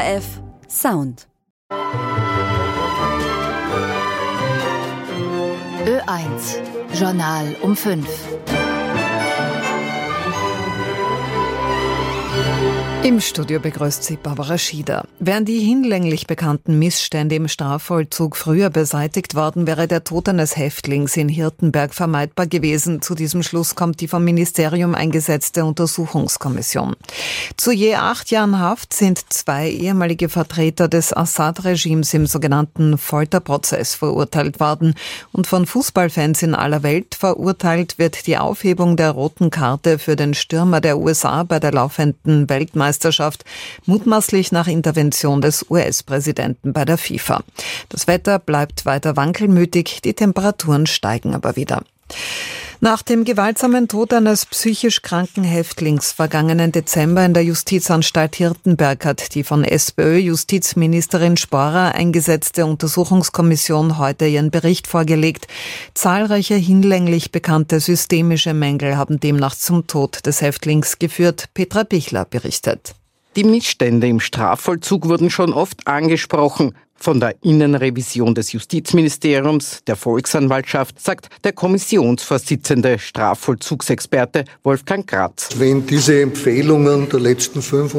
ORF Sound. Ö1 Journal um 5. Im Studio begrüßt sie Barbara Schieder. Wären die hinlänglich bekannten Missstände im Strafvollzug früher beseitigt worden, wäre der Tod eines Häftlings in Hirtenberg vermeidbar gewesen. Zu diesem Schluss kommt die vom Ministerium eingesetzte Untersuchungskommission. Zu je 8 Jahren Haft sind 2 ehemalige Vertreter des Assad-Regimes im sogenannten Folterprozess verurteilt worden. Und von Fußballfans in aller Welt verurteilt wird die Aufhebung der roten Karte für den Stürmer der USA bei der laufenden Weltmeisterschaft, mutmaßlich nach Intervention des US-Präsidenten bei der FIFA. Das Wetter bleibt weiter wankelmütig, die Temperaturen steigen aber wieder. Nach dem gewaltsamen Tod eines psychisch kranken Häftlings vergangenen Dezember in der Justizanstalt Hirtenberg hat die von SPÖ-Justizministerin Sporer eingesetzte Untersuchungskommission heute ihren Bericht vorgelegt. Zahlreiche hinlänglich bekannte systemische Mängel haben demnach zum Tod des Häftlings geführt. Petra Bichler berichtet. Die Missstände im Strafvollzug wurden schon oft angesprochen. Von der Innenrevision des Justizministeriums, der Volksanwaltschaft, sagt der Kommissionsvorsitzende Strafvollzugsexperte Wolfgang Gratz. Wenn diese Empfehlungen der letzten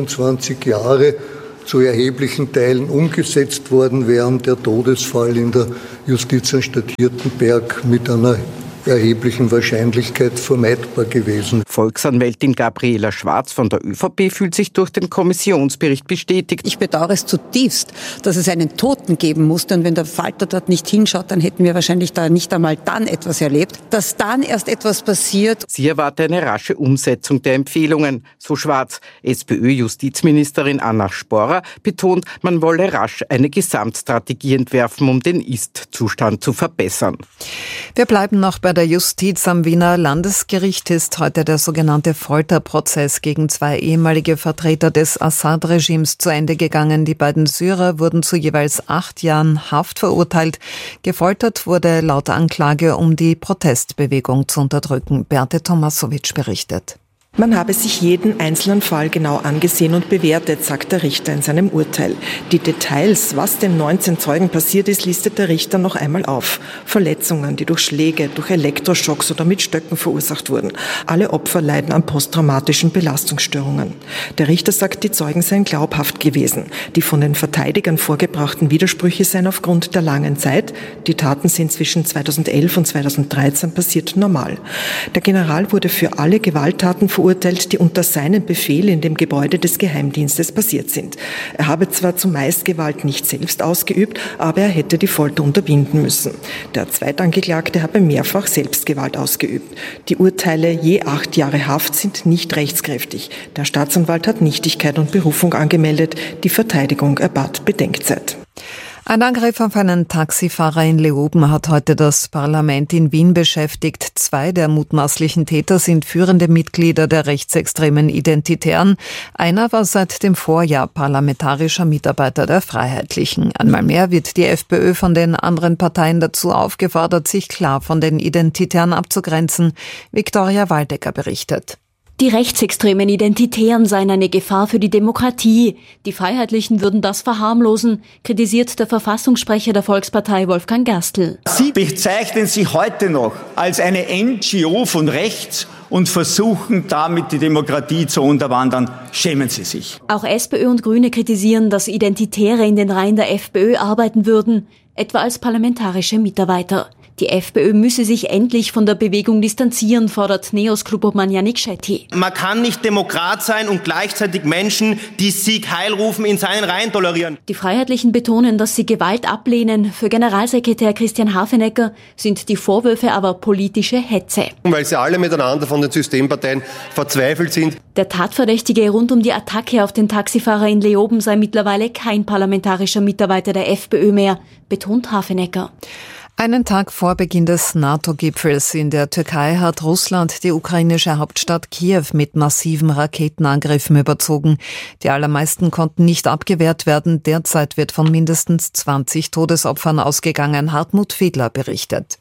25 Jahre zu erheblichen Teilen umgesetzt worden wären, der Todesfall in der Justizanstalt Hirtenberg mit einer erheblichen Wahrscheinlichkeit vermeidbar gewesen. Volksanwältin Gabriela Schwarz von der ÖVP fühlt sich durch den Kommissionsbericht bestätigt. Ich bedauere es zutiefst, dass es einen Toten geben musste. Und wenn der Falter dort nicht hinschaut, dann hätten wir wahrscheinlich da nicht einmal dann etwas erlebt. Dass dann erst etwas passiert. Sie erwarte eine rasche Umsetzung der Empfehlungen. So Schwarz. SPÖ-Justizministerin Anna Sporer betont, man wolle rasch eine Gesamtstrategie entwerfen, um den Ist-Zustand zu verbessern. Wir bleiben noch bei der Justiz. Am Wiener Landesgericht ist heute der sogenannte Folterprozess gegen 2 ehemalige Vertreter des Assad-Regimes zu Ende gegangen. Die beiden Syrer wurden zu jeweils 8 Jahren Haft verurteilt. Gefoltert wurde laut Anklage, um die Protestbewegung zu unterdrücken. Berthe Tomasowitsch berichtet. Man habe sich jeden einzelnen Fall genau angesehen und bewertet, sagt der Richter in seinem Urteil. Die Details, was den 19 Zeugen passiert ist, listet der Richter noch einmal auf. Verletzungen, die durch Schläge, durch Elektroschocks oder mit Stöcken verursacht wurden. Alle Opfer leiden an posttraumatischen Belastungsstörungen. Der Richter sagt, die Zeugen seien glaubhaft gewesen. Die von den Verteidigern vorgebrachten Widersprüche seien aufgrund der langen Zeit, die Taten sind zwischen 2011 und 2013 passiert, normal. Der General wurde für alle Gewalttaten verurteilt, die unter seinem Befehl in dem Gebäude des Geheimdienstes passiert sind. Er habe zwar zumeist Gewalt nicht selbst ausgeübt, aber er hätte die Folter unterbinden müssen. Der Zweitangeklagte habe mehrfach Selbstgewalt ausgeübt. Die Urteile je 8 Jahre Haft sind nicht rechtskräftig. Der Staatsanwalt hat Nichtigkeit und Berufung angemeldet. Die Verteidigung erbat Bedenkzeit. Ein Angriff auf einen Taxifahrer in Leoben hat heute das Parlament in Wien beschäftigt. 2 der mutmaßlichen Täter sind führende Mitglieder der rechtsextremen Identitären. Einer war seit dem Vorjahr parlamentarischer Mitarbeiter der Freiheitlichen. Einmal mehr wird die FPÖ von den anderen Parteien dazu aufgefordert, sich klar von den Identitären abzugrenzen. Viktoria Waldecker berichtet. Die rechtsextremen Identitären seien eine Gefahr für die Demokratie. Die Freiheitlichen würden das verharmlosen, kritisiert der Verfassungssprecher der Volkspartei Wolfgang Gerstl. Sie bezeichnen sich heute noch als eine NGO von rechts und versuchen damit die Demokratie zu unterwandern. Schämen Sie sich. Auch SPÖ und Grüne kritisieren, dass Identitäre in den Reihen der FPÖ arbeiten würden, etwa als parlamentarische Mitarbeiter. Die FPÖ müsse sich endlich von der Bewegung distanzieren, fordert Neos-Klubobmann Yannick Shetty. Man kann nicht Demokrat sein und gleichzeitig Menschen, die Sieg Heil rufen, in seinen Reihen tolerieren. Die Freiheitlichen betonen, dass sie Gewalt ablehnen. Für Generalsekretär Christian Hafenecker sind die Vorwürfe aber politische Hetze. Weil sie alle miteinander von den Systemparteien verzweifelt sind. Der Tatverdächtige rund um die Attacke auf den Taxifahrer in Leoben sei mittlerweile kein parlamentarischer Mitarbeiter der FPÖ mehr, betont Hafenecker. Einen Tag vor Beginn des NATO-Gipfels in der Türkei hat Russland die ukrainische Hauptstadt Kiew mit massiven Raketenangriffen überzogen. Die allermeisten konnten nicht abgewehrt werden. Derzeit wird von mindestens 20 Todesopfern ausgegangen. Hartmut Fiedler berichtet.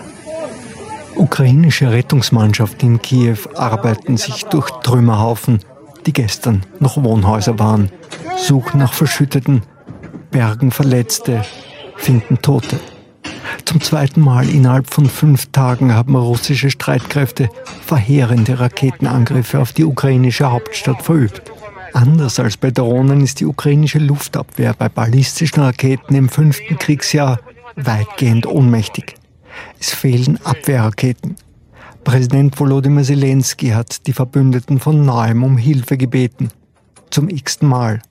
Ukrainische Rettungsmannschaften in Kiew arbeiten sich durch Trümmerhaufen, die gestern noch Wohnhäuser waren. suchen nach Verschütteten, bergen Verletzte, finden Tote. Zum zweiten Mal innerhalb von 5 Tagen haben russische Streitkräfte verheerende Raketenangriffe auf die ukrainische Hauptstadt verübt. Anders als bei Drohnen ist die ukrainische Luftabwehr bei ballistischen Raketen im 5. Kriegsjahr weitgehend ohnmächtig. Es fehlen Abwehrraketen. Präsident Volodymyr Zelensky hat die Verbündeten von neuem um Hilfe gebeten. Zum x-ten Mal.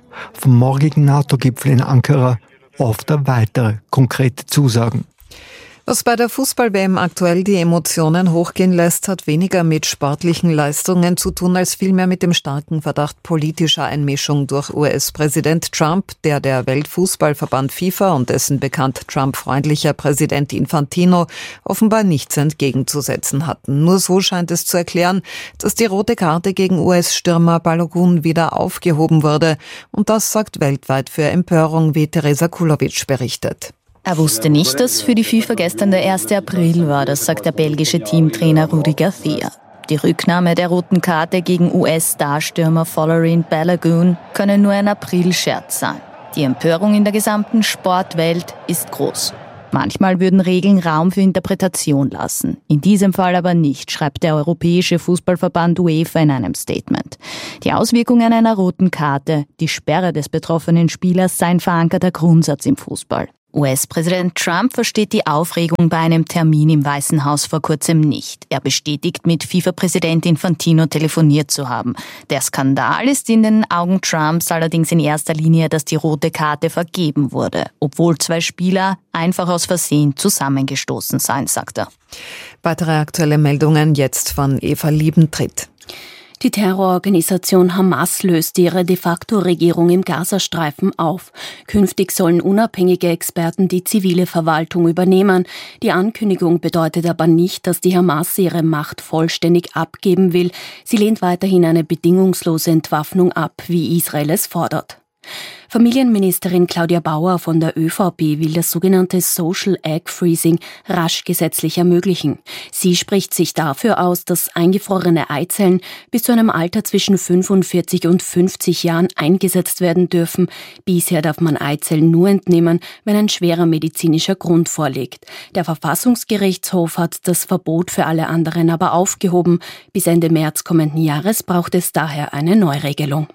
Vom morgigen NATO-Gipfel in Ankara oft weitere konkrete Zusagen. Was bei der Fußball-WM aktuell die Emotionen hochgehen lässt, hat weniger mit sportlichen Leistungen zu tun, als vielmehr mit dem starken Verdacht politischer Einmischung durch US-Präsident Trump, der Weltfußballverband FIFA und dessen bekannt Trump-freundlicher Präsident Infantino offenbar nichts entgegenzusetzen hatten. Nur so scheint es zu erklären, dass die rote Karte gegen US-Stürmer Balogun wieder aufgehoben wurde. Und das sorgt weltweit für Empörung, wie Teresa Kulovic berichtet. Er wusste nicht, dass für die FIFA gestern der 1. April war, das sagt der belgische Teamtrainer Rudi Garcia. Die Rücknahme der roten Karte gegen US-Starstürmer Folarin Balogun könne nur ein Aprilscherz sein. Die Empörung in der gesamten Sportwelt ist groß. Manchmal würden Regeln Raum für Interpretation lassen. In diesem Fall aber nicht, schreibt der Europäische Fußballverband UEFA in einem Statement. Die Auswirkungen einer roten Karte, die Sperre des betroffenen Spielers, sei ein verankerter Grundsatz im Fußball. US-Präsident Trump versteht die Aufregung bei einem Termin im Weißen Haus vor kurzem nicht. Er bestätigt, mit FIFA-Präsident Infantino telefoniert zu haben. Der Skandal ist in den Augen Trumps allerdings in erster Linie, dass die rote Karte vergeben wurde, obwohl 2 Spieler einfach aus Versehen zusammengestoßen seien, sagt er. Weitere aktuelle Meldungen jetzt von Eva Liebentritt. Die Terrororganisation Hamas löst ihre de facto Regierung im Gazastreifen auf. Künftig sollen unabhängige Experten die zivile Verwaltung übernehmen. Die Ankündigung bedeutet aber nicht, dass die Hamas ihre Macht vollständig abgeben will. Sie lehnt weiterhin eine bedingungslose Entwaffnung ab, wie Israel es fordert. Familienministerin Claudia Bauer von der ÖVP will das sogenannte Social Egg Freezing rasch gesetzlich ermöglichen. Sie spricht sich dafür aus, dass eingefrorene Eizellen bis zu einem Alter zwischen 45 und 50 Jahren eingesetzt werden dürfen. Bisher darf man Eizellen nur entnehmen, wenn ein schwerer medizinischer Grund vorliegt. Der Verfassungsgerichtshof hat das Verbot für alle anderen aber aufgehoben. Bis Ende März kommenden Jahres braucht es daher eine Neuregelung.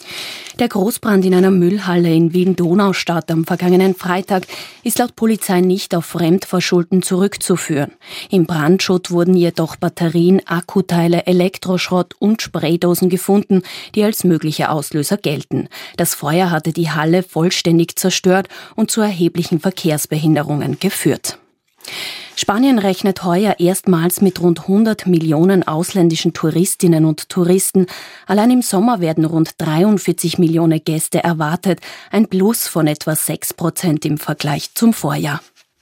Der Großbrand in einer Müllhalle in Wien-Donaustadt am vergangenen Freitag ist laut Polizei nicht auf Fremdverschulden zurückzuführen. Im Brandschutt wurden jedoch Batterien, Akkuteile, Elektroschrott und Spraydosen gefunden, die als mögliche Auslöser gelten. Das Feuer hatte die Halle vollständig zerstört und zu erheblichen Verkehrsbehinderungen geführt. Spanien rechnet heuer erstmals mit rund 100 Millionen ausländischen Touristinnen und Touristen. Allein im Sommer werden rund 43 Millionen Gäste erwartet, ein Plus von etwa 6% im Vergleich zum Vorjahr.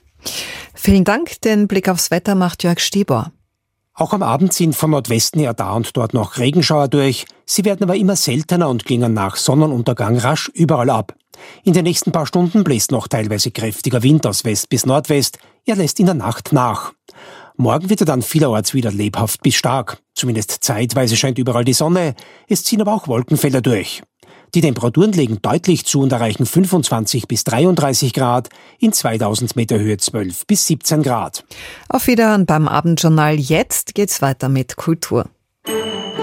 Vielen Dank. Den Blick aufs Wetter macht Jörg Stieber. Auch am Abend ziehen von Nordwesten her da und dort noch Regenschauer durch. Sie werden aber immer seltener und klingen nach Sonnenuntergang rasch überall ab. In den nächsten paar Stunden bläst noch teilweise kräftiger Wind aus West bis Nordwest. Er lässt in der Nacht nach. Morgen wird er dann vielerorts wieder lebhaft bis stark. Zumindest zeitweise scheint überall die Sonne. Es ziehen aber auch Wolkenfelder durch. Die Temperaturen legen deutlich zu und erreichen 25 bis 33 Grad, in 2000 Meter Höhe 12 bis 17 Grad. Auf Wiederhören beim Abendjournal. Jetzt geht's weiter mit Kultur.